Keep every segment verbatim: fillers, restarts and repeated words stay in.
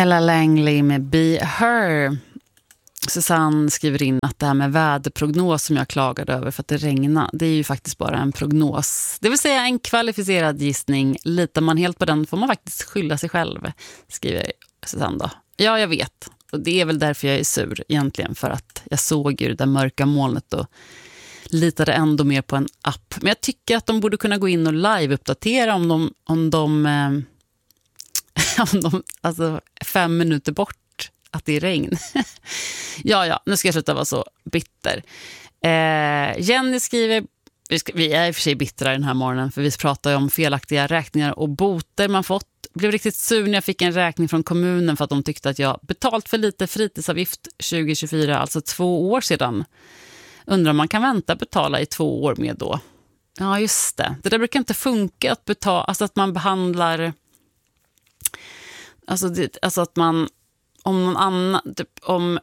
Ella Langley med Be Her. Susanne skriver in att det här med väderprognos som jag klagade över för att det regnar, det är ju faktiskt bara en prognos. Det vill säga en kvalificerad gissning. Litar man helt på den får man faktiskt skylla sig själv, skriver Susanne då. Ja, jag vet. Och det är väl därför jag är sur egentligen, för att jag såg ju det där mörka molnet och litade ändå mer på en app. Men jag tycker att de borde kunna gå in och live-uppdatera om de, om de, eh, om de alltså fem minuter bort att det är regn. ja, ja, nu ska jag sluta vara så bitter. Eh, Jenny skriver, vi, ska, vi är i och för sig bittra den här morgonen, för vi pratar ju om felaktiga räkningar och boter man fått. Blev riktigt sur när jag fick en räkning från kommunen för att de tyckte att jag betalt för lite fritidsavgift tjugo tjugofyra, alltså två år sedan. Undrar om man kan vänta betala i två år med då. Ja, just det. Det där brukar inte funka att betala, alltså att man behandlar, alltså, det, alltså att man, om någon annan, typ, om,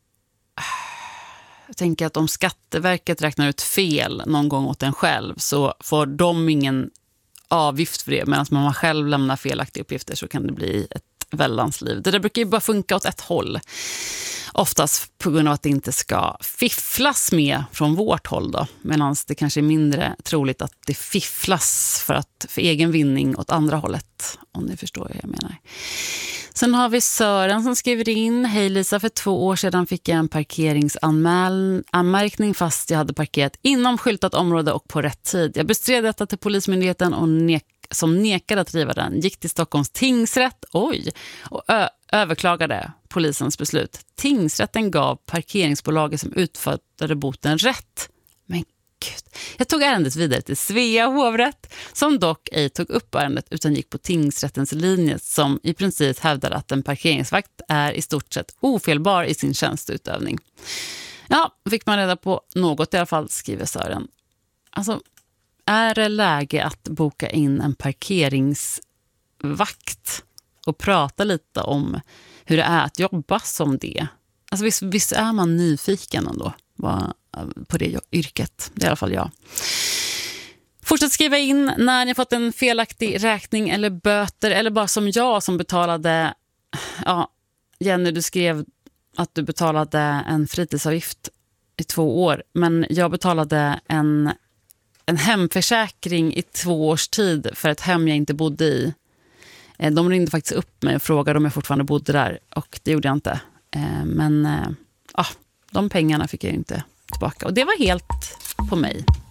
jag tänker att om Skatteverket räknar ut fel någon gång åt en själv så får de ingen avgift för det, medan man själv lämnar felaktiga uppgifter så kan det bli ett väldans liv. Det där brukar ju bara funka åt ett håll. Oftast på grund av att det inte ska fifflas med från vårt håll då. Medan det kanske är mindre troligt att det fifflas för, att, för egen vinning åt andra hållet. Om ni förstår vad jag menar. Sen har vi Sören som skriver in: Hej Lisa, för två år sedan fick jag en parkeringsanmärkning fast jag hade parkerat inom skyltat område och på rätt tid. Jag bestred detta till Polismyndigheten och nek- som nekade att driva den. Gick till Stockholms tingsrätt oj, och ö- överklagade polisens beslut. Tingsrätten gav parkeringsbolaget som utförde boten rätt. Men gud. Jag tog ärendet vidare till Svea hovrätt som dock ej tog upp ärendet utan gick på tingsrättens linje som i princip hävdar att en parkeringsvakt är i stort sett ofelbar i sin tjänsteutövning. Ja, fick man reda på något i alla fall, skriver Sören. Alltså, är det läge att boka in en parkeringsvakt och prata lite om hur det är att jobba som det? Alltså visst, visst är man nyfiken ändå på det yrket. Det är i alla fall jag. Fortsätt skriva in när ni fått en felaktig räkning eller böter, eller bara som jag som betalade, ja, Jenny, du skrev att du betalade en fritidsavgift i två år, men jag betalade en, en hemförsäkring i två års tid för ett hem jag inte bodde i. De ringde faktiskt upp mig och frågade om jag fortfarande bodde där, och det gjorde jag inte. Men ja, de pengarna fick jag inte tillbaka, och det var helt på mig.